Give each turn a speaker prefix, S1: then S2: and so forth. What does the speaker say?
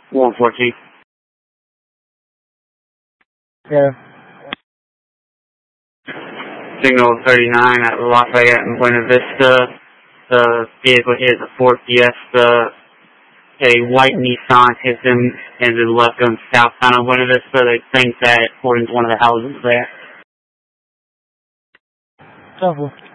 S1: 114.
S2: Yeah.
S1: Signal 39 at Lafayette and Buena Vista. The vehicle hit a Ford Fiesta. A white Nissan hit him and then left him southbound on Buena Vista. They think that according to one of the houses there.
S2: Double.